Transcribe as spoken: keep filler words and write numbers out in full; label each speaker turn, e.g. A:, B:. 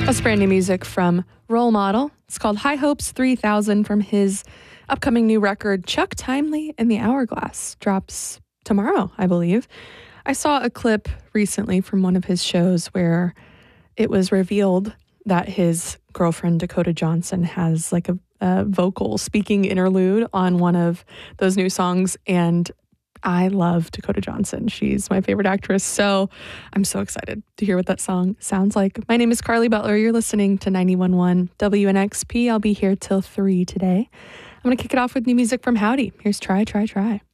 A: That's brand new music from Role Model. It's called High Hopes three thousand from his upcoming new record, Chuck Timely and the Hourglass. Drops tomorrow, I believe. I saw a clip recently from one of his shows where it was revealed that his girlfriend, Dakota Johnson, has like a, a vocal speaking interlude on one of those new songs. And I love Dakota Johnson. She's my favorite actress. So I'm so excited to hear what that song sounds like. My name is Carly Butler. You're listening to ninety-one point one W N X P. I'll be here till three today. I'm going to kick it off with new music from Howdy. Here's Try, Try, Try.